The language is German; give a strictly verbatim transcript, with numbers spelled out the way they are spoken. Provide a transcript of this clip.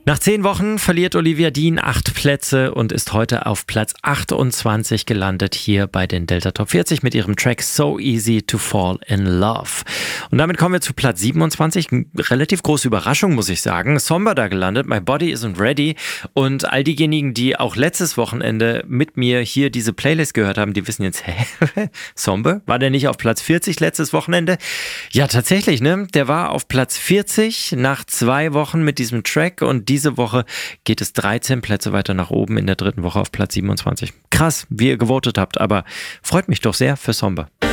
Nach zehn Wochen verliert Olivia Dean acht Plätze und ist heute auf Platz achtundzwanzig gelandet hier bei den Delta Top vierzig mit ihrem Track So Easy to Fall in Love. Und damit kommen wir zu Platz siebenundzwanzig. Relativ große Überraschung, muss ich sagen. Somber da gelandet, My Body Isn't Ready. Und all diejenigen, die auch letztes Wochenende mit mir hier diese Playlist gehört haben, die wissen jetzt, hä? Somber? War der nicht auf Platz vierzig letztes Wochenende? Ja, tatsächlich, ne? Der war auf Platz vierzig nach zwei Wochen mit diesem Track und diese Woche geht es dreizehn Plätze weiter nach oben, in der dritten Woche auf Platz siebenundzwanzig. Krass, wie ihr gewotet habt, aber freut mich doch sehr für Somber.